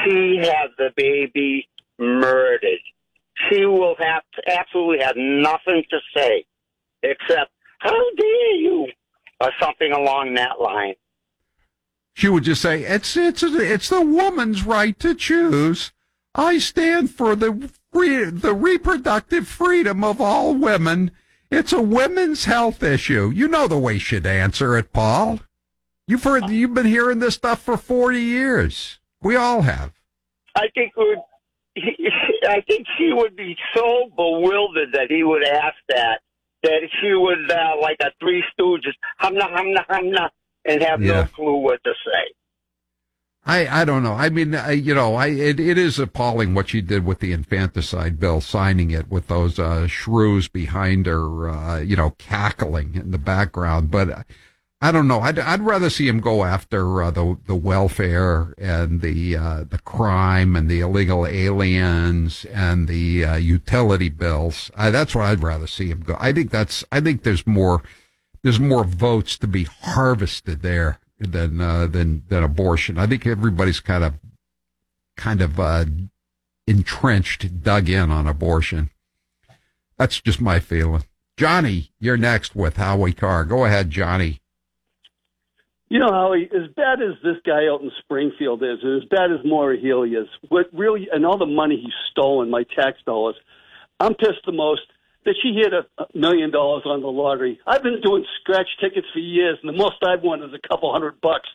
she had the baby murdered. She will have to absolutely have nothing to say except, how dare you, or something along that line. She would just say, it's the woman's right to choose. I stand for the reproductive freedom of all women. It's a women's health issue. You know the way she'd answer it, Paul. You've been hearing this stuff for 40 years. We all have. I think she would be so bewildered that he would ask that she would, like a Three Stooges, humna, and have no clue what to say. I don't know. I mean, it is appalling what she did with the infanticide bill, signing it with those shrews behind her, cackling in the background. But I don't know. I'd rather see him go after the welfare and the crime and the illegal aliens and the utility bills. That's what I'd rather see him go. I think there's more votes to be harvested there than abortion. I think everybody's kind of entrenched, dug in on abortion. That's just my feeling. Johnny, you're next with Howie Carr. Go ahead, Johnny. You know, Howie, as bad as this guy out in Springfield is, and as bad as Maura Healey is, and all the money he's stolen, my tax dollars, I'm pissed the most that she hit $1 million on the lottery. I've been doing scratch tickets for years, and the most I've won is a couple $100.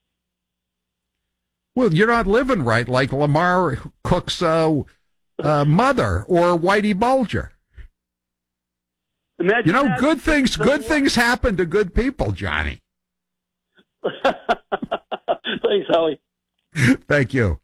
Well, you're not living right like Lamar Cook's mother or Whitey Bulger. Imagine good things happen to good people, Johnny. Thanks, Howie. Thank you.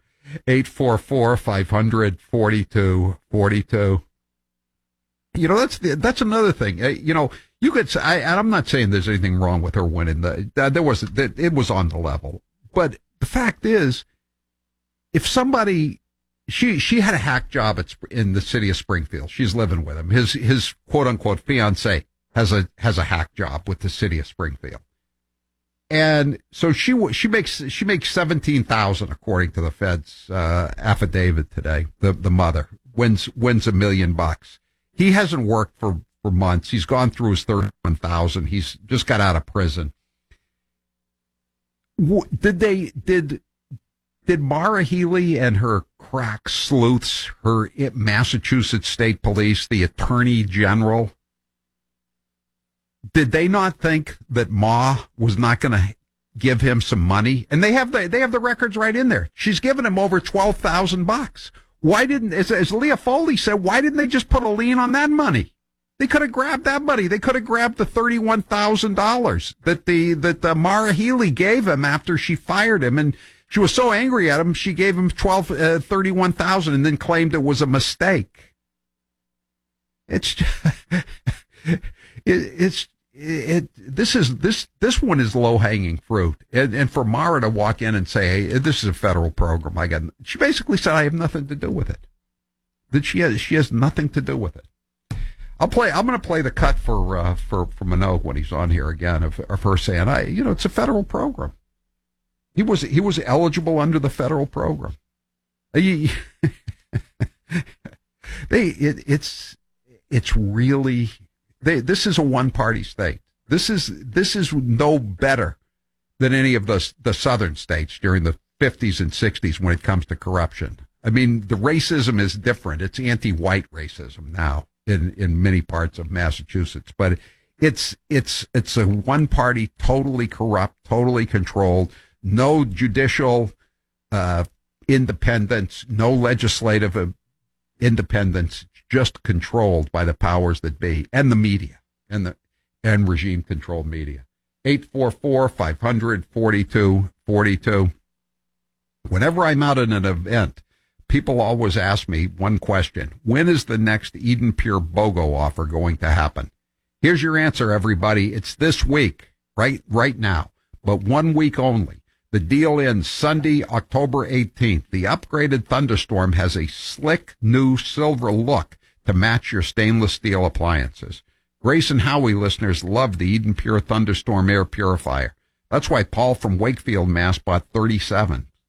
844-500-4242. That's another thing. You could say, and I'm not saying there's anything wrong with her winning. It was on the level. But the fact is, if somebody, she had a hack job in the city of Springfield. She's living with him. His quote unquote fiance has a hack job with the city of Springfield. And so she makes $17,000 according to the Fed's affidavit today. The mother wins $1 million. He hasn't worked for months. He's gone through his 31,000. He's just got out of prison. Did Maura Healey and her crack sleuths, her Massachusetts State Police, the Attorney General, did they not think that Ma was not going to give him some money? And they have the records right in there. She's given him over $12,000. Why didn't, as Leah Foley said, why didn't they just put a lien on that money? They could have grabbed that money. They could have grabbed the $31,000 that Maura Healey gave him after she fired him, and she was so angry at him she gave him $31,000 and then claimed it was a mistake. This one is low hanging fruit, and for Mara to walk in and say, hey, this is a federal program, she basically said, I have nothing to do with it. That she has nothing to do with it. I'm going to play the cut for Minogue when he's on here again of her saying, it's a federal program. He was eligible under the federal program. It's really. This is a one-party state. This is no better than any of the southern states during the 50s and 60s when it comes to corruption. I mean, the racism is different. It's anti-white racism now in many parts of Massachusetts, but it's a one-party, totally corrupt, totally controlled, no judicial independence, no legislative independence, just controlled by the powers that be and the media and regime controlled media. 844-500-4242. Whenever I'm out at an event, people always ask me one question: when is the next Eden Pure BOGO offer going to happen? Here's your answer, everybody. It's this week, right now, but 1 week only. The deal ends Sunday, October 18th. The upgraded Thunderstorm has a slick new silver look to match your stainless steel appliances. Grace and Howie listeners love the Eden Pure Thunderstorm air purifier. That's why Paul from Wakefield, Mass. bought 37.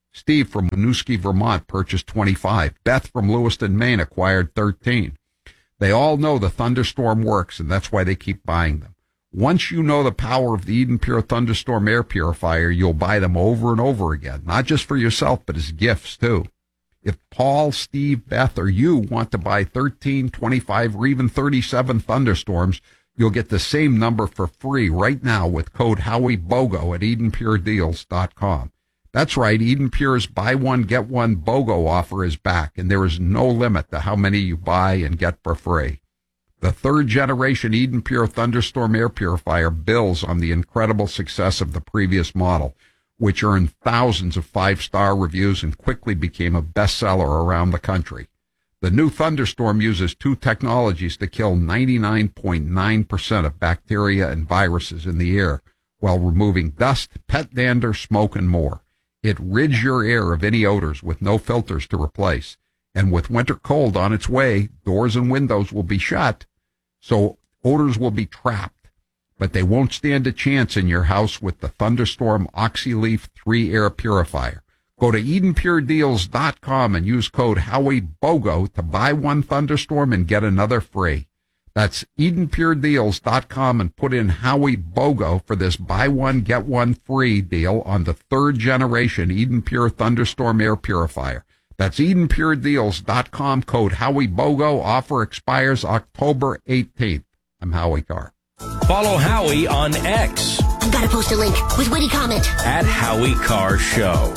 Steve from Winooski, Vermont purchased 25. Beth from Lewiston, Maine acquired 13. They all know the Thunderstorm works, and that's why they keep buying them. Once you know the power of the Eden Pure Thunderstorm air purifier, you'll buy them over and over again, not just for yourself, but as gifts too. If Paul, Steve, Beth, or you want to buy 13, 25, or even 37 Thunderstorms, you'll get the same number for free right now with code HowieBogo at EdenPureDeals.com. That's right, Eden Pure's buy one, get one BOGO offer is back, and there is no limit to how many you buy and get for free. The third generation Eden Pure Thunderstorm air purifier builds on the incredible success of the previous model, which earned thousands of 5-star reviews and quickly became a bestseller around the country. The new Thunderstorm uses 2 technologies to kill 99.9% of bacteria and viruses in the air while removing dust, pet dander, smoke, and more. It rids your air of any odors with no filters to replace. And with winter cold on its way, doors and windows will be shut, so odors will be trapped. But they won't stand a chance in your house with the Thunderstorm OxyLeaf 3 air purifier. Go to EdenPureDeals.com and use code HowieBogo to buy one Thunderstorm and get another free. That's EdenPureDeals.com and put in HowieBogo for this buy one, get one free deal on the third generation Eden Pure Thunderstorm air purifier. That's EdenPureDeals.com, code HowieBogo. Offer expires October 18th. I'm Howie Carr. Follow Howie on X. I've got to post a link with witty comment. At Howie Carr Show.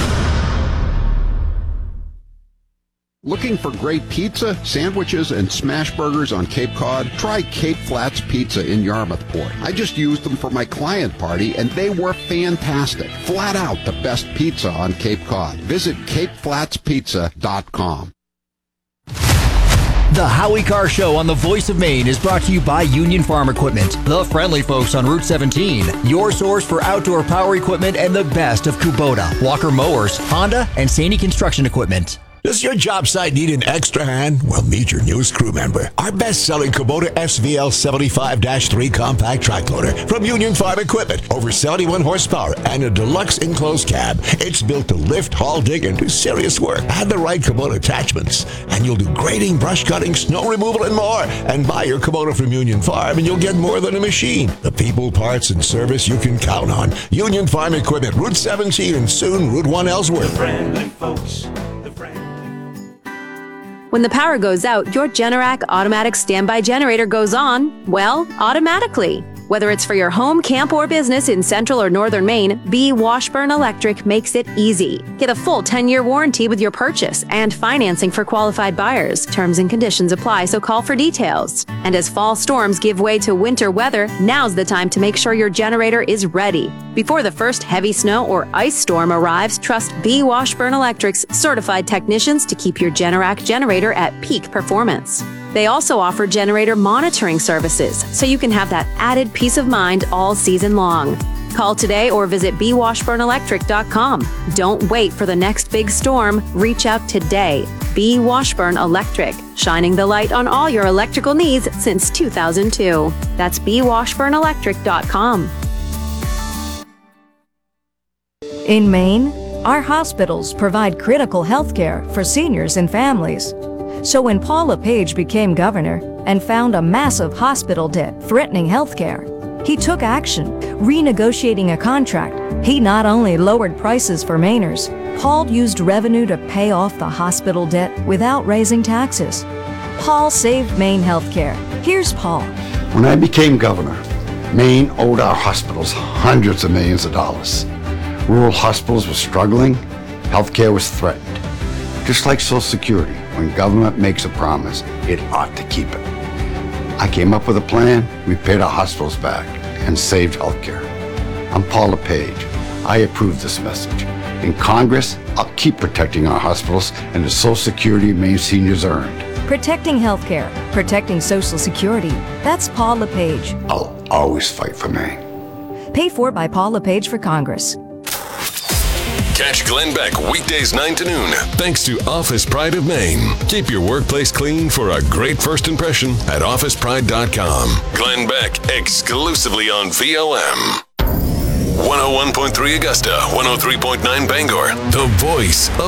Looking for great pizza, sandwiches, and smash burgers on Cape Cod? Try Cape Flats Pizza in Yarmouthport. I just used them for my client party, and they were fantastic. Flat out the best pizza on Cape Cod. Visit CapeFlatsPizza.com. The Howie Carr Show on the Voice of Maine is brought to you by Union Farm Equipment, the friendly folks on Route 17, your source for outdoor power equipment and the best of Kubota, Walker Mowers, Honda, and Saney Construction Equipment. Does your job site need an extra hand? Well, meet your newest crew member. Our best-selling Kubota SVL 75-3 compact track loader from Union Farm Equipment. Over 71 horsepower and a deluxe enclosed cab. It's built to lift, haul, dig, and do serious work. Add the right Kubota attachments, and you'll do grading, brush cutting, snow removal, and more. And buy your Kubota from Union Farm, and you'll get more than a machine. The people, parts, and service you can count on. Union Farm Equipment, Route 17, and soon Route 1 Ellsworth. Friendly folks. When the power goes out, your Generac automatic standby generator goes on, well, automatically. Whether it's for your home, camp, or business in central or northern Maine, B. Washburn Electric makes it easy. Get a full 10-year warranty with your purchase and financing for qualified buyers. Terms and conditions apply, so call for details. And as fall storms give way to winter weather, now's the time to make sure your generator is ready. Before the first heavy snow or ice storm arrives, trust B. Washburn Electric's certified technicians to keep your Generac generator at peak performance. They also offer generator monitoring services, so you can have that added peace of mind all season long. Call today or visit bwashburnelectric.com. Don't wait for the next big storm. Reach out today. B. Washburn Electric, shining the light on all your electrical needs since 2002. That's bwashburnelectric.com. In Maine, our hospitals provide critical health care for seniors and families. So when Paul LePage became governor and found a massive hospital debt threatening health care, he took action, renegotiating a contract. He not only lowered prices for Mainers, Paul used revenue to pay off the hospital debt without raising taxes. Paul saved Maine healthcare. Here's Paul. When I became governor, Maine owed our hospitals hundreds of millions of dollars. Rural hospitals were struggling, healthcare was threatened. Just like Social Security, when government makes a promise, it ought to keep it. I came up with a plan, we paid our hospitals back, and saved healthcare. I'm Paul LePage. I approve this message. In Congress, I'll keep protecting our hospitals and the Social Security Maine seniors earned. Protecting healthcare, protecting Social Security. That's Paul LePage. I'll always fight for Maine. Paid for by Paul LePage for Congress. Catch Glenn Beck weekdays 9 to noon. Thanks to Office Pride of Maine. Keep your workplace clean for a great first impression at officepride.com. Glenn Beck, exclusively on VOM. 101.3 Augusta, 103.9 Bangor, the voice of